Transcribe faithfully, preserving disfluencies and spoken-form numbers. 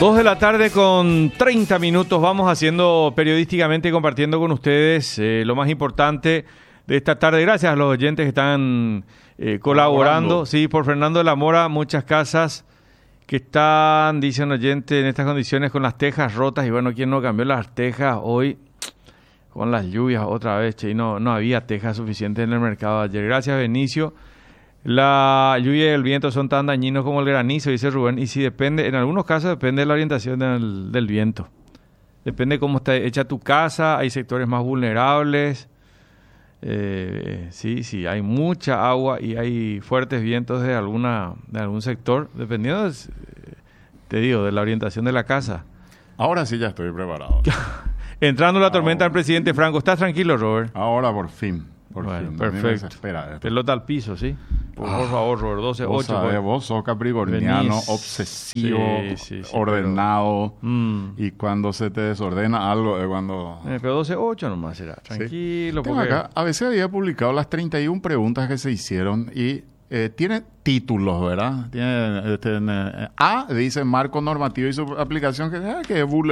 Dos de la tarde con treinta minutos. Vamos haciendo periodísticamente y compartiendo con ustedes eh, lo más importante de esta tarde. Gracias a los oyentes que están eh, colaborando. Sí, por Fernando de la Mora, muchas casas que están, dicen oyentes, en estas condiciones con las tejas rotas. Y bueno, ¿quién no cambió las tejas hoy con las lluvias otra vez? Che, y no, no había tejas suficientes en el mercado ayer. Gracias, Benicio. La lluvia y el viento son tan dañinos como el granizo, dice Rubén, y si depende, en algunos casos depende de la orientación del, del viento. Depende de cómo está hecha tu casa, hay sectores más vulnerables. Eh, sí, sí, hay mucha agua y hay fuertes vientos de alguna de algún sector, dependiendo, de, te digo, de la orientación de la casa. Ahora sí ya estoy preparado. Entrando la tormenta del presidente Franco. ¿Estás tranquilo, Robert? Ahora por fin. Por bueno, fin. Perfecto. Espera, pelota al piso, ¿sí? Por, ah, por favor, Robert, doce ocho. Vos, sabés, por... vos sos capricorniano, Venís. obsesivo, sí, sí, sí, ordenado. Pero... Mm. Y cuando se te desordena algo, es cuando... Eh, pero doce ocho nomás será. Tranquilo. Sí. Porque... Acá, a veces había publicado las treinta y una preguntas que se hicieron y eh, tiene títulos, ¿verdad? Tiene, este, eh, A, dice marco normativo y su aplicación, que, eh, que es